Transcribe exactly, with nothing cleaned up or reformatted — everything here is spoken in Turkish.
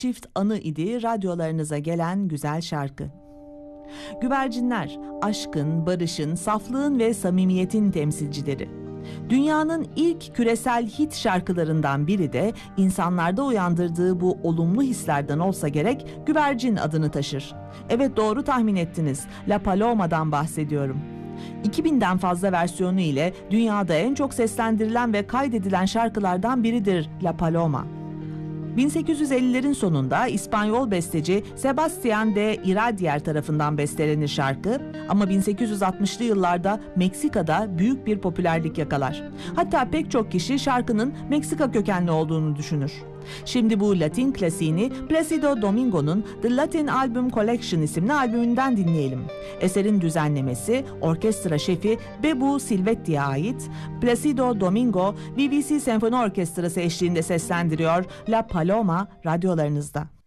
çift anı idi radyolarınıza gelen güzel şarkı. Güvercinler, aşkın, barışın, saflığın ve samimiyetin temsilcileri. Dünyanın ilk küresel hit şarkılarından biri de insanlarda uyandırdığı bu olumlu hislerden olsa gerek Güvercin adını taşır. Evet, doğru tahmin ettiniz. La Paloma'dan bahsediyorum. iki binden fazla versiyonu ile dünyada en çok seslendirilen ve kaydedilen şarkılardan biridir La Paloma. bin sekiz yüz ellilerin sonunda İspanyol besteci Sebastián de Iradier tarafından bestelenir şarkı ama bin sekiz yüz altmışlı yıllarda Meksika'da büyük bir popülerlik yakalar. Hatta pek çok kişi şarkının Meksika kökenli olduğunu düşünür. Şimdi bu Latin klasiğini Placido Domingo'nun The Latin Album Collection isimli albümünden dinleyelim. Eserin düzenlemesi orkestra şefi Bebu Silvetti'ye ait. Placido Domingo B B C Senfoni Orkestrası eşliğinde seslendiriyor La Paloma radyolarınızda.